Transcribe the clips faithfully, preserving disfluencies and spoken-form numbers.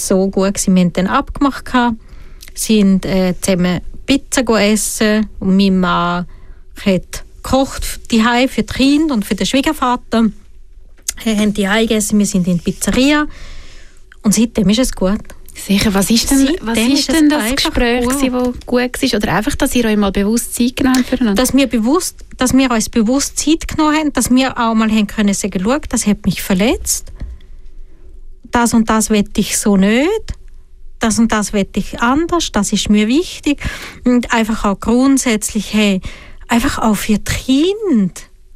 so gut gewesen. Wir haben dann abgemacht, sind äh, zusammen Pizza essen und mein Mann hat gekocht die Hause für die Kinder und für den Schwiegervater. Wir haben die Hause gegessen, wir sind in die Pizzeria und seitdem ist es gut. Sicher, was ist denn, was ist denn das Gespräch, das gut war? Oder einfach, dass ihr euch mal bewusst Zeit genommen habt füreinander? Dass wir, bewusst, dass wir uns bewusst Zeit genommen haben, dass wir auch mal haben können sagen, schau, das hat mich verletzt, das und das will ich so nicht, das und das will ich anders, das ist mir wichtig. Und einfach auch grundsätzlich, hey, einfach auch für die Kinder.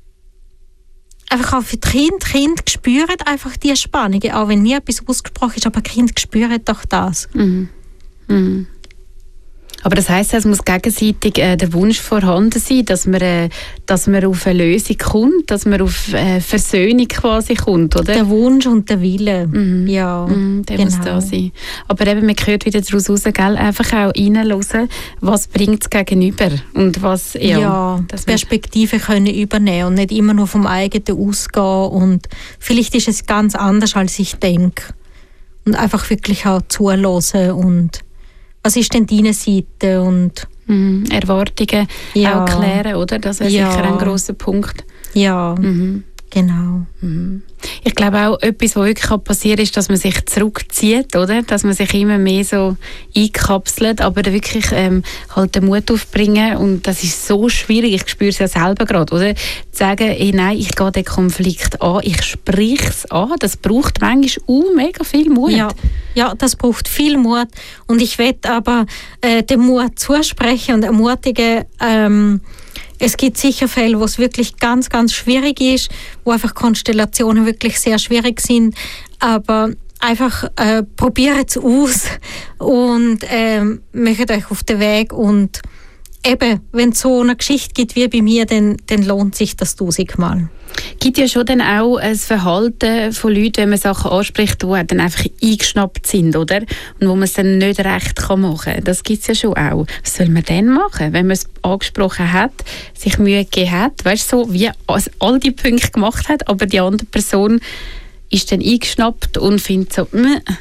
Einfach auch für die Kinder. Die Kinder spüren einfach die Spannung, auch wenn nie etwas ausgesprochen ist, aber die Kinder spüren doch das. Mhm. Mhm. Aber das heisst, es muss gegenseitig äh, der Wunsch vorhanden sein, dass man, äh, dass man auf eine Lösung kommt, dass man auf äh, Versöhnung quasi kommt, oder? Der Wunsch und der Wille, mhm. ja. Mhm, der genau. muss da sein. Aber eben, man hört wieder daraus raus, gell? Einfach auch reinhören, was bringt es gegenüber und was, ja. Ja, die Perspektive können übernehmen und nicht immer nur vom eigenen ausgehen und vielleicht ist es ganz anders, als ich denke. Und einfach wirklich auch zuhören und was ist denn deine Seite und mhm. Erwartungen ja. auch klären, oder? Das wäre ja. sicher ein grosser Punkt. Ja, mhm. genau. Mhm. Ich glaube auch, etwas, was wirklich passieren kann, ist, dass man sich zurückzieht, oder? Dass man sich immer mehr so einkapselt, aber wirklich ähm, halt den Mut aufbringen und das ist so schwierig, ich spüre es ja selber gerade, oder? Zu sagen, hey, nein, ich gehe den Konflikt an, ich spreche es an, das braucht manchmal auch mega viel Mut. Ja. Ja, das braucht viel Mut und ich will aber äh, den Mut zusprechen und ermutigen. Ähm, es gibt sicher Fälle, wo es wirklich ganz, ganz schwierig ist, wo einfach Konstellationen wirklich sehr schwierig sind, aber einfach äh, probiert es aus und äh, macht euch auf den Weg und eben, wenn es so eine Geschichte gibt wie bei mir, dann, dann lohnt sich das tausendmal. Gibt ja schon dann auch ein Verhalten von Leuten, wenn man Sachen anspricht, die dann einfach eingeschnappt sind, oder? Und wo man es dann nicht recht machen kann. Das gibt es ja schon auch. Was soll man dann machen, wenn man es angesprochen hat, sich Mühe gegeben hat, weißt du, so wie all die Punkte gemacht hat, aber die andere Person ist dann eingeschnappt und findet so,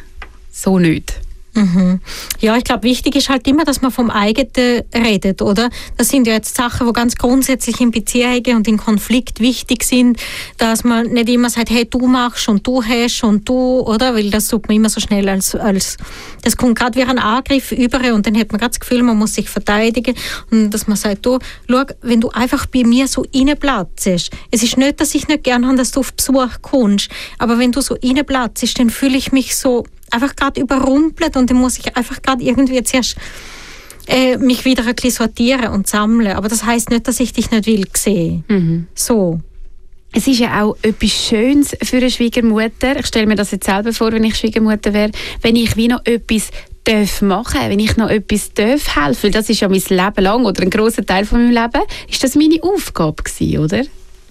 so nicht. Mhm. Ja, ich glaube, wichtig ist halt immer, dass man vom eigenen redet, oder? Das sind ja jetzt Sachen, die ganz grundsätzlich in Beziehungen und in Konflikt wichtig sind, dass man nicht immer sagt, hey, du machst und du hast und du, oder? Weil das tut man immer so schnell als, als das kommt gerade wie ein Angriff über und dann hat man gerade das Gefühl, man muss sich verteidigen und dass man sagt, du, schau, wenn du einfach bei mir so reinplatzt, es ist nicht, dass ich nicht gerne habe, dass du auf Besuch kommst, aber wenn du so reinplatzt, dann fühle ich mich so einfach gerade überrumpelt und dann muss ich einfach gerade irgendwie zuerst äh, mich wieder ein bisschen sortieren und sammeln. Aber das heisst nicht, dass ich dich nicht will sehen. Mhm. So. Es ist ja auch etwas Schönes für eine Schwiegermutter. Ich stelle mir das jetzt selber vor, wenn ich Schwiegermutter wäre, wenn ich wie noch etwas darf machen, wenn ich noch etwas darf helfen. Das ist ja mein Leben lang oder ein grosser Teil von meinem Leben. Ist das meine Aufgabe gewesen, oder?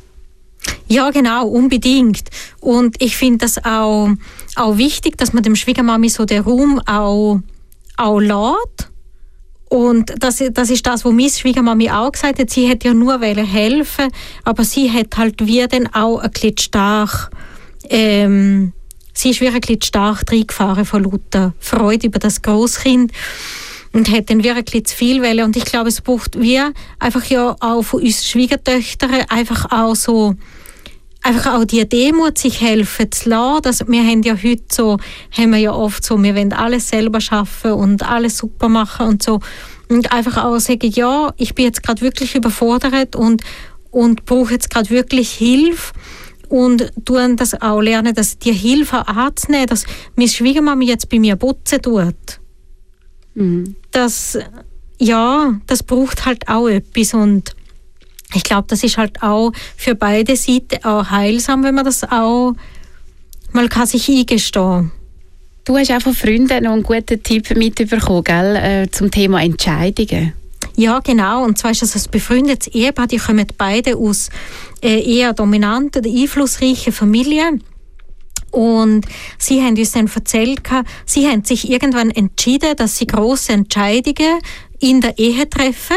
Ja, genau, unbedingt. Und ich finde das auch, auch wichtig, dass man dem Schwiegermami so den Raum auch, auch lässt. Und das, das ist das, was meine Schwiegermami auch gesagt hat. Sie hätte ja nur helfen, aber sie hat halt wie dann auch ein bisschen stark, ähm, sie ist wie ein bisschen stark reingefahren von lauter Freude über das Grosskind. Und hat dann wirklich zu viel wollen. Und ich glaube, es braucht wir einfach ja auch von uns Schwiegertöchtern einfach auch so, einfach auch die Demut, sich helfen zu lassen. Das, wir haben ja heute so, haben wir ja oft so, wir wollen alles selber schaffen und alles super machen und so. Und einfach auch sagen, ja, ich bin jetzt gerade wirklich überfordert und, und brauche jetzt gerade wirklich Hilfe. Und tun das auch lernen, dass die Hilfe anzunehmen, dass meine Schwiegermama jetzt bei mir putzen tut. Mhm. Das, ja, das braucht halt auch etwas und ich glaube, das ist halt auch für beide Seiten auch heilsam, wenn man das auch mal kann sich eingestehen. Du hast auch von Freunden noch einen guten Tipp mitbekommen, gell, äh, zum Thema Entscheidungen. Ja, genau. Und zwar ist das ein befreundetes Ehepaar, die kommen beide aus äh, eher dominanten, einflussreichen Familien. Und sie haben uns dann erzählt, sie haben sich irgendwann entschieden, dass sie grosse Entscheidungen in der Ehe treffen.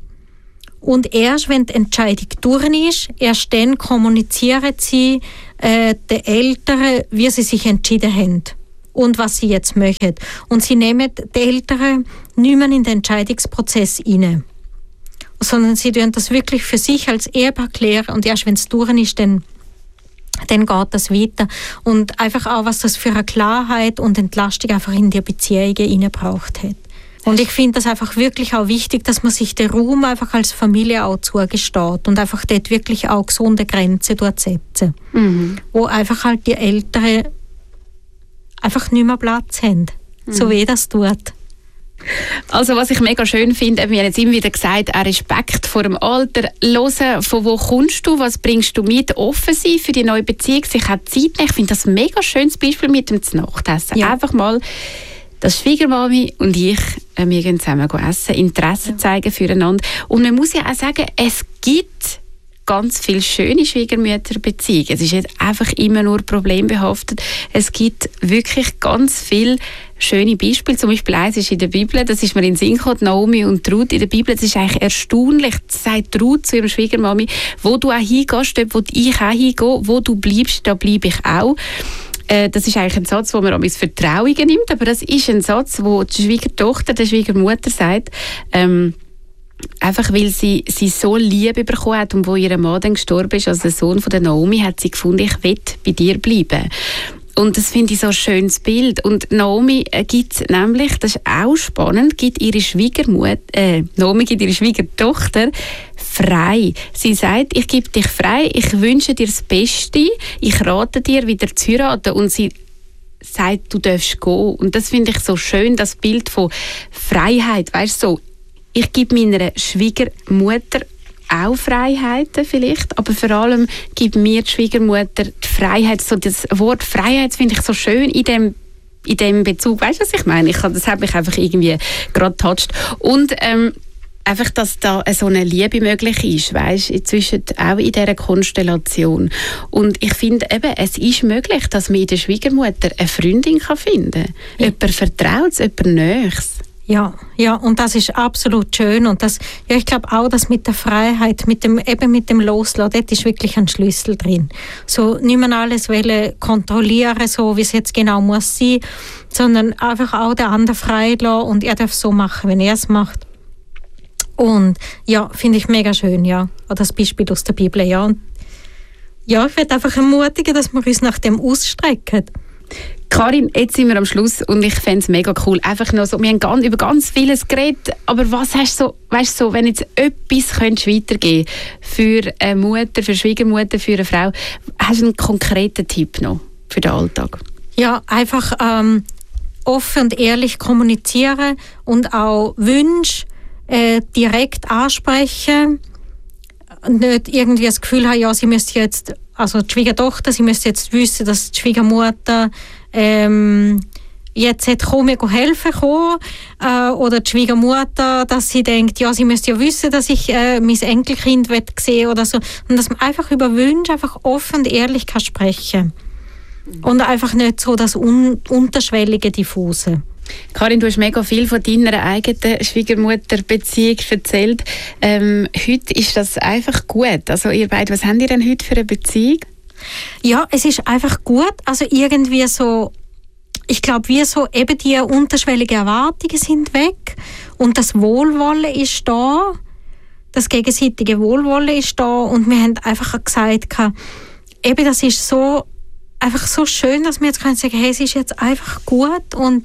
Und erst wenn die Entscheidung durch ist, erst dann kommunizieren sie äh, den Eltern, wie sie sich entschieden haben. und was sie jetzt möchten. Und sie nehmen die Eltern nicht mehr in den Entscheidungsprozess rein, sondern sie tun das wirklich für sich als Ehepaar klären und erst wenn es durch ist, dann, dann geht das weiter. Und einfach auch, was das für eine Klarheit und Entlastung einfach in die Beziehungen rein braucht hat. Und ich finde das einfach wirklich auch wichtig, dass man sich den Raum einfach als Familie auch zugesteht und einfach dort wirklich auch gesunde Grenzen dort setzen. Mhm. Wo einfach halt die Eltern einfach nicht mehr Platz haben, mhm. so wie das tut. Also was ich mega schön finde, wir haben jetzt immer wieder gesagt, auch Respekt vor dem Alter, hören, von wo kommst du, was bringst du mit, offen sein für die neue Beziehung, sich auch Zeit nehmen. Ich finde das ein mega schönes Beispiel mit dem Znachtessen. Ja. Einfach mal, dass Schwiegermami und ich, äh, wir gehen zusammen essen, Interesse ja. zeigen füreinander. Und man muss ja auch sagen, es gibt ganz viele schöne Schwiegermütterbeziehungen. Es ist nicht einfach immer nur problembehaftet. Es gibt wirklich ganz viele schöne Beispiele. Zum Beispiel eins ist in der Bibel, das ist mir in den Sinn gekommen, Naomi und Ruth in der Bibel. Das ist eigentlich erstaunlich, das sagt Ruth zu ihrem Schwiegermami, wo du auch hingehst, dort wo ich auch hingehe, wo du bleibst, da bleibe ich auch. Das ist eigentlich ein Satz, wo man an Vertrauungen nimmt, aber das ist ein Satz, wo die Schwiegertochter der Schwiegermutter sagt, ähm, einfach weil sie, sie so Liebe bekommen hat und wo ihr Mann dann gestorben ist, als der Sohn von der Naomi, hat sie gefunden, ich will bei dir bleiben. Und das finde ich so ein schönes Bild. Und Naomi gibt nämlich, das ist auch spannend, gibt ihre Schwiegermutter, äh, Naomi gibt ihre Schwiegertochter frei. Sie sagt, ich gebe dich frei, ich wünsche dir das Beste, ich rate dir, wieder zu heiraten. Und sie sagt, du darfst gehen. Und das finde ich so schön, das Bild von Freiheit. Weißt du, so, ich gebe meiner Schwiegermutter auch Freiheiten vielleicht, aber vor allem gibt mir die Schwiegermutter die Freiheit. So das Wort Freiheit finde ich so schön in dem, in dem Bezug. Weißt du, was ich meine? Ich, das hat mich einfach irgendwie gerade getoucht. Und ähm, einfach, dass da so eine Liebe möglich ist, weißt, inzwischen auch in dieser Konstellation. Und ich finde eben, es ist möglich, dass man in der Schwiegermutter eine Freundin kann finden kann. Ja. Jemand Vertrautes, jemand Nächstes. Ja, ja, und das ist absolut schön. Und das, ja, ich glaube auch, dass mit der Freiheit, mit dem, eben mit dem Loslassen, dort ist wirklich ein Schlüssel drin. So nicht mehr alles wollen kontrollieren, so wie es jetzt genau muss sein, sondern einfach auch den anderen frei lassen und er darf so machen, wenn er es macht. Und ja, finde ich mega schön, ja. Das Beispiel aus der Bibel, ja. Und ja, ich würde einfach ermutigen, dass wir uns nach dem ausstrecken. Karin, jetzt sind wir am Schluss und ich fände es mega cool. Einfach noch so, wir haben ganz, über ganz vieles geredet, aber was hast du so, weißt du, so, wenn jetzt etwas könntest weitergeben für eine Mutter, für eine Schwiegermutter, für eine Frau, hast du einen konkreten Tipp noch für den Alltag? Ja, einfach ähm, offen und ehrlich kommunizieren und auch Wünsche äh, direkt ansprechen. Nicht irgendwie das Gefühl haben, ja, sie müsste jetzt, also die Schwiegertochter, sie müsste jetzt wissen, dass die Schwiegermutter ähm, jetzt hat kommen, helfen kommen, äh, oder die Schwiegermutter, dass sie denkt, ja, sie müsste ja wissen, dass ich äh, mein Enkelkind sehen oder so. Und dass man einfach über Wünsche einfach offen und ehrlich kann sprechen. Mhm. Und einfach nicht so das un- unterschwellige, diffuse. Karin, du hast mega viel von deiner eigenen Schwiegermutterbeziehung erzählt. Ähm, heute ist das einfach gut. Also ihr beide, was habt ihr denn heute für eine Beziehung? Ja, es ist einfach gut. Also irgendwie so, ich glaube, wie so eben die unterschwelligen Erwartungen sind weg und das Wohlwollen ist da, das gegenseitige Wohlwollen ist da und wir haben einfach gesagt, eben das ist so einfach so schön, dass wir jetzt können sagen, hey, es ist jetzt einfach gut und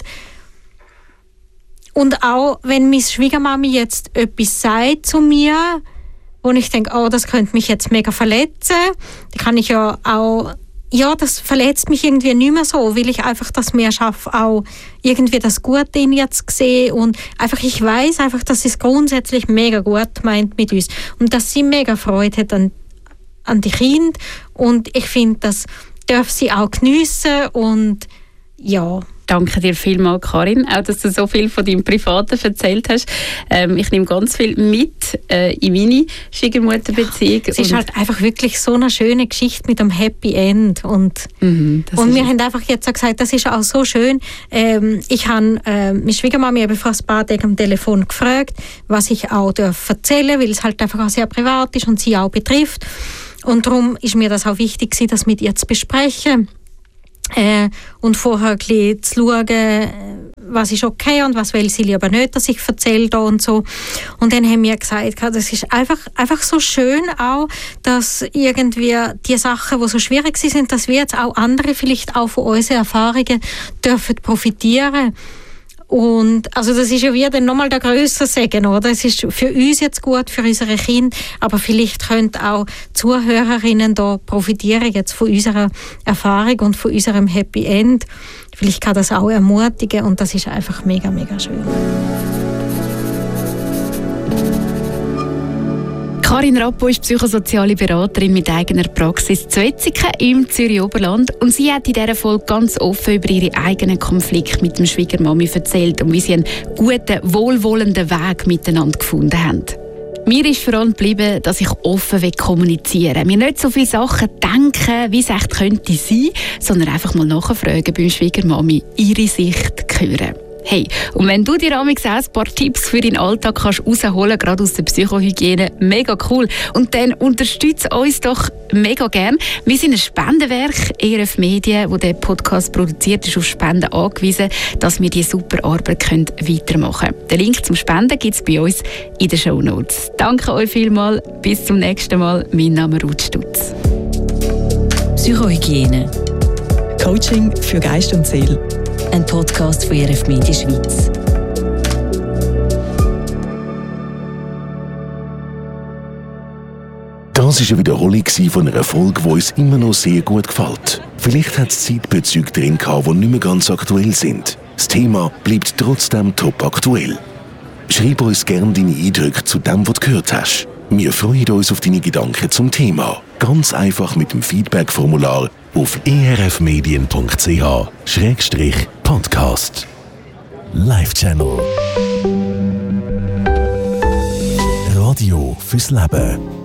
Und auch, wenn meine Schwiegermami jetzt etwas sagt zu mir, wo ich denke, oh, das könnte mich jetzt mega verletzen, dann kann ich ja auch, ja, das verletzt mich irgendwie nicht mehr so, weil ich einfach das mehr schaffe, auch irgendwie das Gute in ihr zu sehen und einfach, ich weiß einfach, dass sie es grundsätzlich mega gut meint mit uns und dass sie mega Freude hat an, an die Kinder und ich finde, das darf sie auch geniessen und ja. Danke dir vielmals, Karin, auch dass du so viel von deinem Privaten erzählt hast. Ähm, ich nehme ganz viel mit äh, in meine Schwiegermutterbeziehung. Ja, es ist halt einfach wirklich so eine schöne Geschichte mit einem Happy End. Und, mhm, und wir haben einfach jetzt auch gesagt, das ist auch so schön. Ähm, ich habe äh, meine Schwiegermami eben vor ein paar Tagen am Telefon gefragt, was ich auch darf erzählen, weil es halt einfach auch sehr privat ist und sie auch betrifft. Und darum ist mir das auch wichtig, das mit ihr zu besprechen. Äh, und vorher ein bisschen zu schauen, was ist okay und was will sie lieber nicht, dass ich erzähle da und so. Und dann haben wir gesagt, das ist einfach, einfach so schön auch, dass irgendwie die Sachen, die so schwierig sind, dass wir jetzt auch andere vielleicht auch von unseren Erfahrungen dürfen profitieren. Und also das ist ja wieder dann nochmal der grössere Segen, oder? Es ist für uns jetzt gut, für unsere Kinder, aber vielleicht können auch Zuhörerinnen da profitieren jetzt von unserer Erfahrung und von unserem Happy End. Vielleicht kann das auch ermutigen und das ist einfach mega, mega schön. Karin Rappo ist psychosoziale Beraterin mit eigener Praxis zu Wetzikon im Zürich-Oberland und sie hat in dieser Folge ganz offen über ihre eigenen Konflikte mit dem Schwiegermami erzählt und wie sie einen guten, wohlwollenden Weg miteinander gefunden haben. Mir ist vor allem geblieben, dass ich offen kommunizieren will. Mir nicht so viele Sachen denken, wie es echt könnte sein, sondern einfach mal nachfragen beim Schwiegermami, ihre Sicht hören. Hey, und wenn du dir amigs auch ein paar Tipps für deinen Alltag kannst rausholen, gerade aus der Psychohygiene, mega cool. Und dann unterstütze uns doch mega gern. Wir sind ein Spendenwerk, E R F Medien, wo der Podcast produziert ist, auf Spenden angewiesen, dass wir diese super Arbeit können weitermachen können. Den Link zum Spenden gibt es bei uns in den Shownotes. Danke euch vielmals, bis zum nächsten Mal. Mein Name ist Ruth Stutz. Psychohygiene. Coaching für Geist und Seele. Ein Podcast von E R F Medien Schweiz. Das war eine Wiederholung von einer Folge, die uns immer noch sehr gut gefällt. Vielleicht hat es Zeitbezüge drin gehabt, die nicht mehr ganz aktuell sind. Das Thema bleibt trotzdem top aktuell. Schreib uns gerne deine Eindrücke zu dem, was du gehört hast. Wir freuen uns auf deine Gedanken zum Thema. Ganz einfach mit dem Feedback-Formular auf e r f medien punkt c h Schrägstrich Podcast. Live Channel. Radio fürs Leben.